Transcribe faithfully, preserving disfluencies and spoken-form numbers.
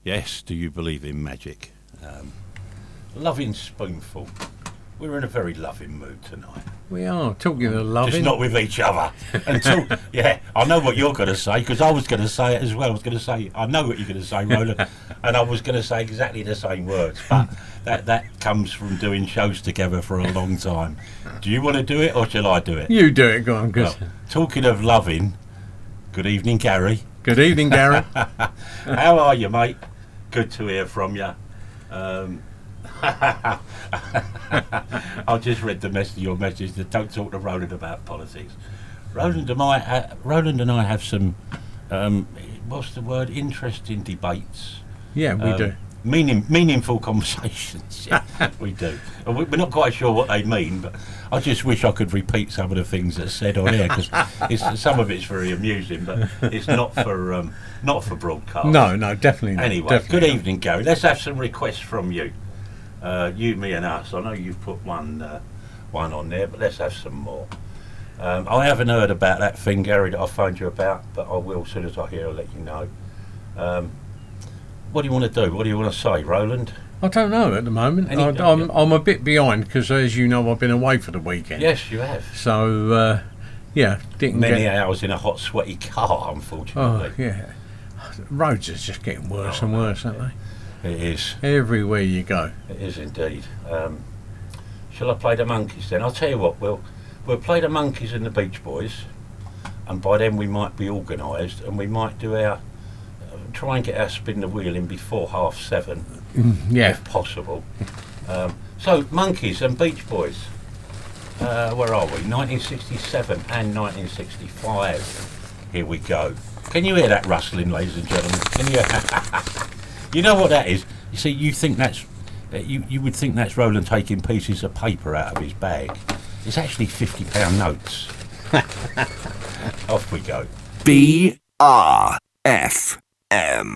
Yes, do you believe in magic? Um, loving spoonful. We're in a very loving mood tonight. We are talking of loving. Just not with each other. Until, yeah, I know what you're going to say, because I was going to say it as well. I was going to say, I know what you're going to say, Roland, and I was going to say exactly the same words. But that that comes from doing shows together for a long time. Do you want to do it, or shall I do it? You do it, go on. Well, talking of loving, good evening, Gary. Good evening, Gary. How are you, mate? Good to hear from you. Um, I just read the message, your message that don't talk to Roland about politics. Roland and I, uh, Roland and I have some, um, what's the word? Interesting debates. Yeah, we um, do. Meaning, meaningful conversations. Yeah, we do. And we- we're not quite sure what they mean, but I just wish I could repeat some of the things that's said on here, because some of it's very amusing, but it's not for um, not for broadcast. No, no, definitely not. Anyway, definitely good not. evening, Gary. Let's have some requests from you. Uh, you, me, and us. I know you've put one uh, one on there, but let's have some more. Um, I haven't heard about that thing, Gary, that I phoned you about, but I will as soon as I hear. I'll let you know. Um, what do you want to do? What do you want to say, Roland? I don't know at the moment. Any- I, I'm, I'm a bit behind because, as you know, I've been away for the weekend. Yes, you have. So, uh, yeah, didn't Many get. hours in a hot, sweaty car, unfortunately. Oh, yeah. Roads are just getting worse Oh, and worse, aren't It is. they? Everywhere you go. It is indeed. Um, shall I play the Monkeys then? I'll tell you what, we'll, we'll play the Monkeys and the Beach Boys, and by then we might be organised, and we might do our, uh, try and get our spin the wheel in before half seven, Yeah. if possible. Um, so, Monkeys and Beach Boys. Uh, where are we? nineteen sixty-seven and nineteen sixty-five. Here we go. Can you hear that rustling, ladies and gentlemen? Can you? You know what that is? You see, you think that's uh, you. You would think that's Roland taking pieces of paper out of his bag. It's actually fifty pound notes. Off we go. B R F M.